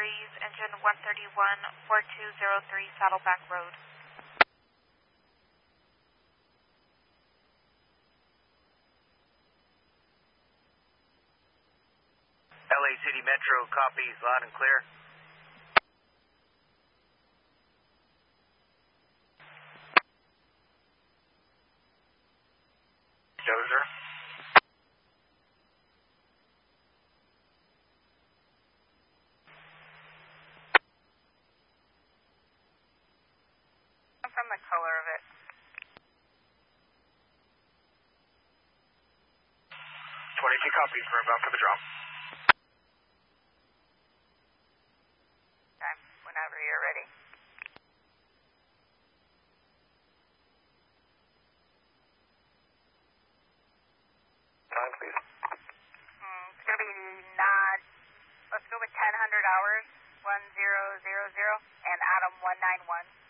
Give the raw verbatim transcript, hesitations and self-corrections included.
please. Engine one thirty-one, four two zero three Saddleback Road. L A City Metro copies loud and clear. Dozer. From the color of it. twenty-two copies. We're about for the drop. Okay, whenever you're ready. Time, please. Mm, it's going to be not, let's go with ten hundred hours, one zero zero zero, and Adam one nine one.